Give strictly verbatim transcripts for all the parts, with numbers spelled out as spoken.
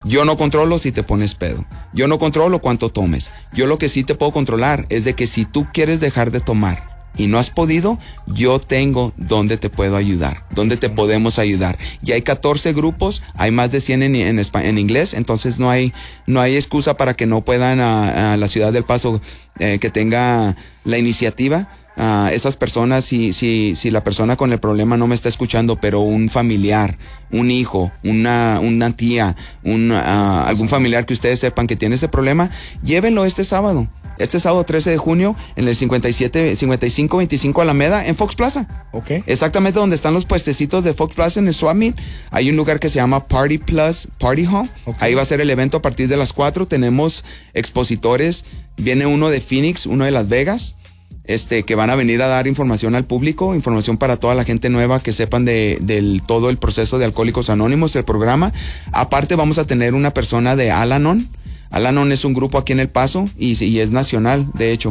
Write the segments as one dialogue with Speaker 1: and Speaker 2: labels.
Speaker 1: Yo no controlo si te pones pedo. Yo no controlo cuánto tomes. Yo lo que sí te puedo controlar es de que si tú quieres dejar de tomar y no has podido, yo tengo donde te puedo ayudar, donde te podemos ayudar. Y hay catorce grupos, hay más de cien en, en, en inglés, entonces no hay, no hay excusa para que no puedan a, a la ciudad del Paso eh, que tenga la iniciativa. Uh, esas personas, si, si, si la persona con el problema no me está escuchando, pero un familiar, un hijo, una, una tía, un, uh, algún familiar que ustedes sepan que tiene ese problema, llévenlo este sábado. Este sábado trece de junio en el cincuenta y siete, cincuenta y cinco veinticinco Alameda en Fox Plaza.
Speaker 2: Ok.
Speaker 1: Exactamente donde están los puestecitos de Fox Plaza en el Swap Meet. Hay un lugar que se llama Party Plus Party Hall. Okay. Ahí va a ser el evento a partir de las cuatro. Tenemos expositores. Viene uno de Phoenix, uno de Las Vegas. Este, que van a venir a dar información al público, información para toda la gente nueva que sepan de del todo el proceso de Alcohólicos Anónimos, el programa. Aparte vamos a tener una persona de Al-Anon. Al-Anon es un grupo aquí en El Paso y, y es nacional, de hecho,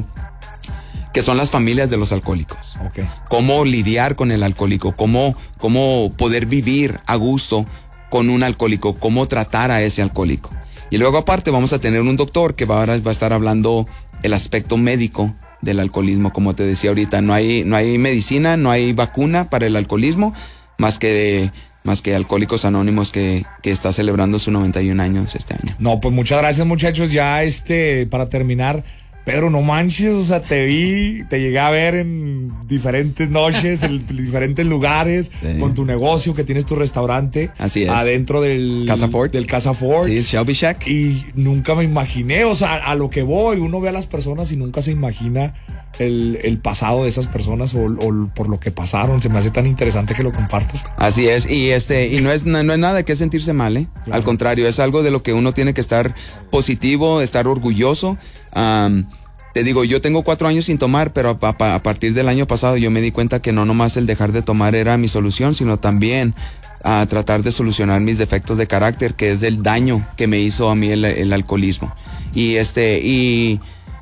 Speaker 1: que son las familias de los alcohólicos.
Speaker 2: Okay.
Speaker 1: Cómo lidiar con el alcohólico, cómo, cómo poder vivir a gusto con un alcohólico, cómo tratar a ese alcohólico. Y luego aparte vamos a tener un doctor que va a, va a estar hablando el aspecto médico del alcoholismo. Como te decía ahorita, no hay, no hay medicina, no hay vacuna para el alcoholismo, más que, más que Alcohólicos Anónimos que, que está celebrando sus noventa y un años este año.
Speaker 2: No, pues muchas gracias, muchachos. Ya este, para terminar, Pedro, no manches, o sea, te vi, te llegué a ver en diferentes noches, en diferentes lugares, sí, con tu negocio, que tienes tu restaurante.
Speaker 1: Así es.
Speaker 2: Adentro del
Speaker 1: Casa Ford.
Speaker 2: Del Casa Ford.
Speaker 1: Sí, el Shelby Shack.
Speaker 2: Y nunca me imaginé, o sea, a lo que voy, uno ve a las personas y nunca se imagina el, el pasado de esas personas o, o por lo que pasaron. Se me hace tan interesante que lo compartas.
Speaker 1: Así es, y este, y no es, no, no es nada de qué sentirse mal, ¿eh? Claro. Al contrario, es algo de lo que uno tiene que estar positivo, estar orgulloso. Um, te digo, yo tengo cuatro años sin tomar, pero a, a, a partir del año pasado yo me di cuenta que no nomás el dejar de tomar era mi solución, sino también a tratar de solucionar mis defectos de carácter, que es el daño que me hizo a mí el, el alcoholismo. Y este, y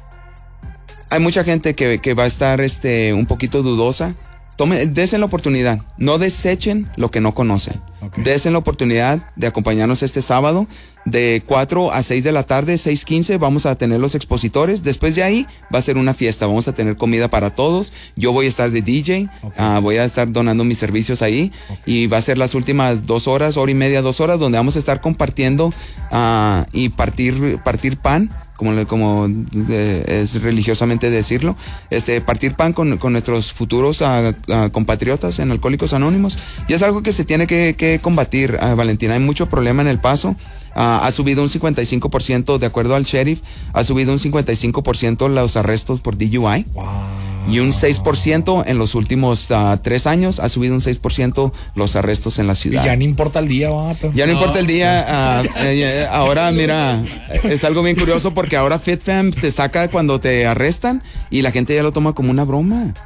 Speaker 1: hay mucha gente que, que va a estar este, un poquito dudosa. Tomen, desen la oportunidad, no desechen lo que no conocen. Okay. Desen la oportunidad de acompañarnos este sábado de cuatro a seis de la tarde, seis quince, vamos a tener los expositores. Después de ahí va a ser una fiesta, vamos a tener comida para todos. Yo voy a estar de D J, okay. uh, voy a estar donando mis servicios ahí, okay. Y va a ser las últimas dos horas, hora y media, dos horas, donde vamos a estar compartiendo uh, y partir, partir pan. Como, como eh, es religiosamente decirlo, este, partir pan con, con nuestros futuros uh, uh, compatriotas en Alcohólicos Anónimos. Y es algo que se tiene que, que combatir, uh, Valentina. Hay mucho problema en El Paso. Uh, ha subido un cincuenta y cinco por ciento, de acuerdo al sheriff, ha subido un cincuenta y cinco por ciento los arrestos por D U I. Wow. Y un seis por ciento en los últimos uh, tres años, ha subido un seis por ciento los arrestos en la ciudad.
Speaker 2: Y ya no importa el día, va. Pero...
Speaker 1: Ya no,
Speaker 2: no
Speaker 1: importa el día. Uh, eh, ahora, mira, es algo bien curioso porque ahora FitFam te saca cuando te arrestan y la gente ya lo toma como una broma.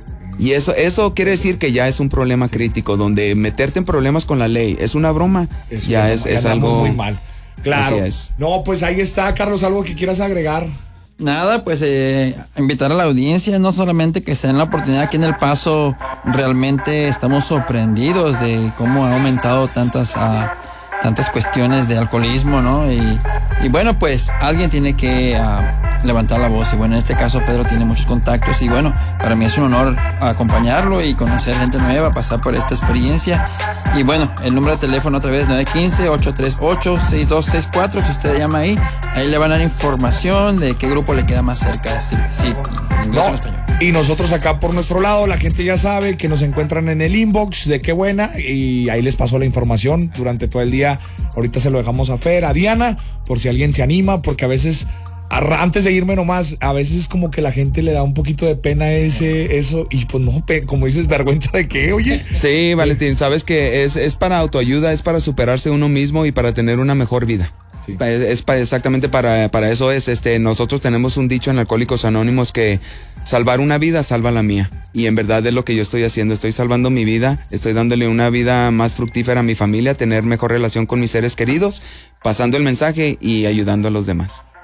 Speaker 1: Y eso, eso quiere decir que ya es un problema crítico, donde meterte en problemas con la ley es una broma. Es ya una, es, es algo
Speaker 2: muy mal. Claro.
Speaker 1: Es.
Speaker 2: No, pues ahí está, Carlos, algo que quieras agregar.
Speaker 3: Nada, pues eh, invitar a la audiencia, no solamente que se den la oportunidad aquí en El Paso, realmente estamos sorprendidos de cómo ha aumentado tantas, uh, tantas cuestiones de alcoholismo, ¿no? Y, y bueno, pues alguien tiene que uh, levantar la voz, y bueno, en este caso Pedro tiene muchos contactos, y bueno, para mí es un honor acompañarlo y conocer gente nueva, pasar por esta experiencia. Y bueno, el número de teléfono otra vez, nueve uno cinco, ocho tres ocho, seis dos seis cuatro, si usted llama ahí, ahí le van a dar información de qué grupo le queda más cerca, sí, sí, en inglés o en español.
Speaker 2: Y nosotros acá por nuestro lado, la gente ya sabe que nos encuentran en el inbox de Qué Buena, y ahí les pasó la información durante todo el día. Ahorita se lo dejamos a Fer, a Diana, por si alguien se anima, porque a veces... Antes de irme nomás, a veces como que la gente le da un poquito de pena ese, eso, y pues no, como dices, vergüenza de qué, oye.
Speaker 1: Sí, Valentín, sabes que es, es para autoayuda, es para superarse uno mismo y para tener una mejor vida. Sí. Es, es para, exactamente para, para eso es, este, nosotros tenemos un dicho en Alcohólicos Anónimos que salvar una vida salva la mía. Y en verdad es lo que yo estoy haciendo, estoy salvando mi vida, estoy dándole una vida más fructífera a mi familia, tener mejor relación con mis seres queridos, pasando el mensaje y ayudando a los demás.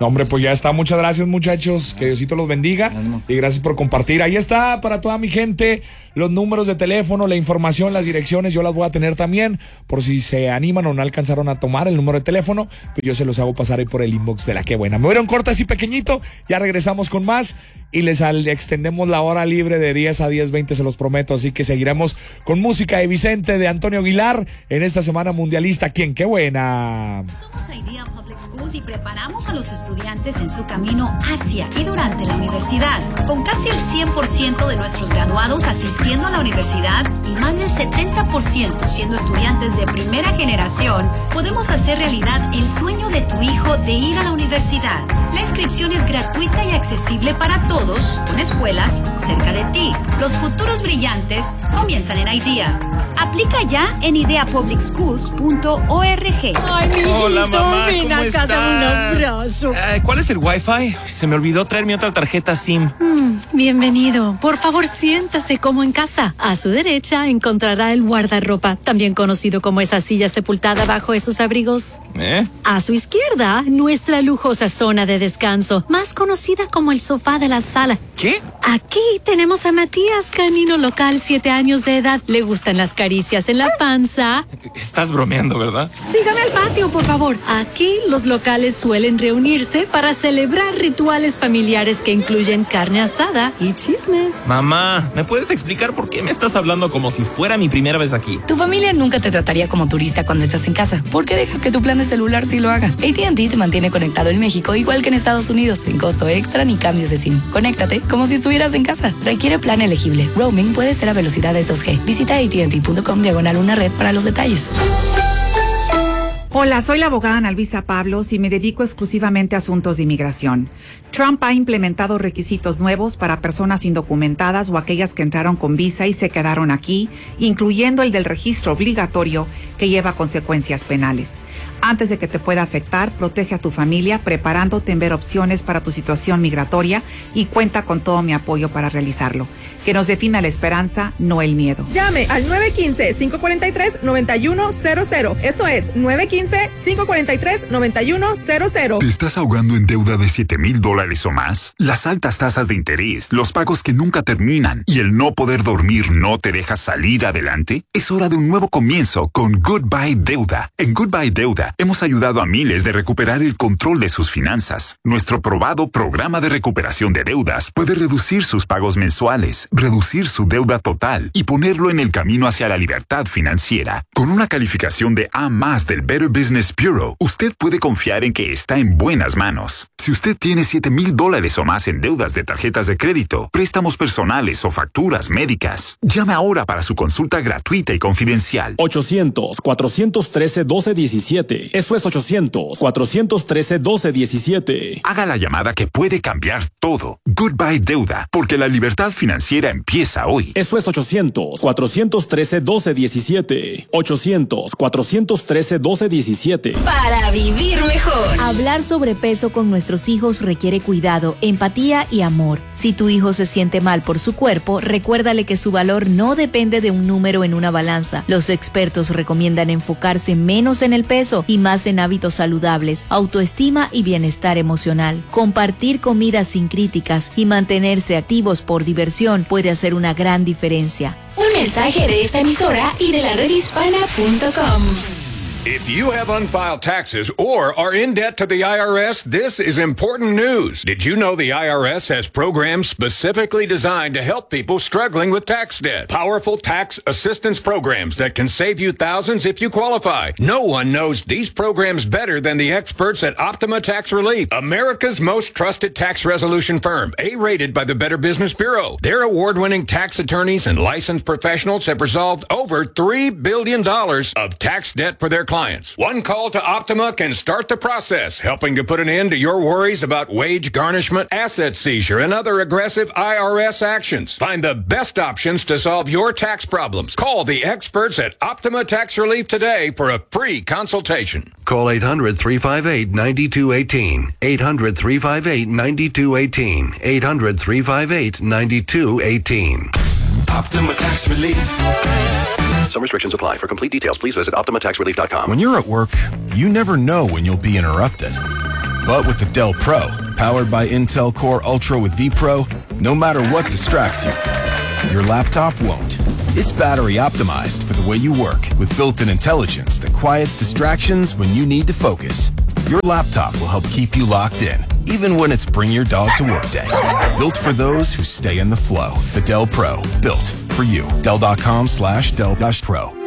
Speaker 2: No, hombre, pues ya está. Muchas gracias, muchachos. Que Diosito los bendiga. Y gracias por compartir. Ahí está para toda mi gente los números de teléfono, la información, las direcciones. Yo las voy a tener también por si se animan o no alcanzaron a tomar el número de teléfono. Pues yo se los hago pasar ahí por el inbox de La Qué Buena. Me voy a un corte así pequeñito. Ya regresamos con más. Y les al, extendemos la hora libre de diez a diez veinte, se los prometo. Así que seguiremos con música de Vicente, de Antonio Aguilar, en esta semana mundialista. ¿Quién? ¡Qué buena!
Speaker 4: Somos Idea Public Schools y preparamos a los estudiantes en su camino hacia y durante la universidad. Con casi el cien por ciento de nuestros graduados asistiendo a la universidad y más del setenta por ciento siendo estudiantes de primera generación, podemos hacer realidad el sueño de tu hijo de ir a la universidad. La inscripción es gratuita y accesible para todos, con escuelas cerca de ti. Los futuros brillantes comienzan en IDEA. Aplica ya en idea public schools punto org.
Speaker 5: Ay, mi
Speaker 6: Hola,
Speaker 5: hijito,
Speaker 6: mamá,
Speaker 5: ven
Speaker 6: ¿cómo
Speaker 5: acá,
Speaker 6: estás?
Speaker 5: dame un abrazo.
Speaker 6: Eh, ¿Cuál es el Wi-Fi? Se me olvidó traer mi otra tarjeta SIM.
Speaker 5: Mm, bienvenido. Por favor, siéntase como en casa. A su derecha encontrará el guardarropa, también conocido como esa silla sepultada bajo esos abrigos.
Speaker 6: ¿Eh?
Speaker 5: A su izquierda, nuestra lujosa zona de descanso, más conocida como el sofá de la sala.
Speaker 6: ¿Qué?
Speaker 5: Aquí tenemos a Matías, canino local, siete años de edad. Le gustan las caricias en la panza.
Speaker 6: Estás bromeando, ¿verdad?
Speaker 5: Sígame al patio, por favor. Aquí los locales suelen reunirse para celebrar rituales familiares que incluyen carne asada y chismes.
Speaker 6: Mamá, ¿me puedes explicar por qué me estás hablando como si fuera mi primera vez aquí?
Speaker 7: Tu familia nunca te trataría como turista cuando estás en casa. ¿Por qué dejas que tu plan de celular sí lo haga? A T and T te mantiene conectado en México igual que en Estados Unidos, sin costo extra ni cambios de SIM. Conéctate como si estuvieras en casa. Requiere plan elegible. Roaming puede ser a velocidades dos G. Visita A T and T punto com diagonal una red para los detalles.
Speaker 8: Hola, soy la abogada Analvisa Pablos y me dedico exclusivamente a asuntos de inmigración. Trump ha implementado requisitos nuevos para personas indocumentadas o aquellas que entraron con visa y se quedaron aquí, incluyendo el del registro obligatorio que lleva consecuencias penales. Antes de que te pueda afectar, protege a tu familia preparándote en ver opciones para tu situación migratoria y cuenta con todo mi apoyo para realizarlo. Que nos defina la esperanza, no el miedo.
Speaker 9: Llame al nueve uno cinco, cinco cuatro tres, nueve uno cero cero. Eso es nueve uno cinco, cinco cuatro tres, nueve uno cero cero.
Speaker 10: ¿Te estás ahogando en deuda de siete mil dólares o más? Las altas tasas de interés, los pagos que nunca terminan y el no poder dormir no te deja salir adelante? Es hora de un nuevo comienzo con Goodbye Deuda. En Goodbye Deuda hemos ayudado a miles de recuperar el control de sus finanzas. Nuestro probado programa de recuperación de deudas puede reducir sus pagos mensuales, reducir su deuda total y ponerlo en el camino hacia la libertad financiera. Con una calificación de A más del Better Business Bureau, usted puede confiar en que está en buenas manos. Si usted tiene siete mil dólares o más en deudas de tarjetas de crédito, préstamos personales o facturas médicas, llame ahora para su consulta gratuita y confidencial.
Speaker 11: ochocientos, cuatrocientos trece, doce diecisiete. Eso es ochocientos, cuatrocientos trece, doce diecisiete.
Speaker 10: Haga la llamada que puede cambiar todo. Goodbye Deuda, porque la libertad financiera empieza hoy.
Speaker 11: Eso es ochocientos, cuatrocientos trece, doce diecisiete. ochocientos, cuatrocientos trece, doce diecisiete.
Speaker 12: Para vivir mejor.
Speaker 13: Hablar sobre peso con nuestros hijos requiere cuidado, empatía y amor. Si tu hijo se siente mal por su cuerpo, recuérdale que su valor no depende de un número en una balanza. Los expertos recomiendan enfocarse menos en el peso y más en hábitos saludables, autoestima y bienestar emocional. Compartir comida sin críticas y mantenerse activos por diversión puede hacer una gran diferencia.
Speaker 12: Un mensaje de esta emisora y de la red hispana punto com.
Speaker 14: If you have unfiled taxes or are in debt to the I R S, this is important news. Did you know the I R S has programs specifically designed to help people struggling with tax debt? Powerful tax assistance programs that can save you thousands if you qualify. No one knows these programs better than the experts at Optima Tax Relief, America's most trusted tax resolution firm, A-rated by the Better Business Bureau. Their award-winning tax attorneys and licensed professionals have resolved over three billion dollars of tax debt for their clients. One call to Optima can start the process, helping to put an end to your worries about wage garnishment, asset seizure, and other aggressive I R S actions. Find the best options to solve your tax problems. Call the experts at Optima Tax Relief today for a free consultation.
Speaker 15: Call eight hundred, three five eight, nine two one eight. eight hundred, three five eight, nine two one eight. eight hundred, three five eight, nine two one eight.
Speaker 16: Optima Tax Relief.
Speaker 17: Some restrictions apply. For complete details, please visit Optima Tax Relief dot com.
Speaker 18: When you're at work, you never know when you'll be interrupted. But with the Dell Pro, powered by Intel Core Ultra with vPro, no matter what distracts you, your laptop won't. It's battery optimized for the way you work with built-in intelligence that quiets distractions when you need to focus. Your laptop will help keep you locked in, even when it's bring your dog to work day. Built for those who stay in the flow. The Dell Pro, built for you. Dell.com slash Dell Pro.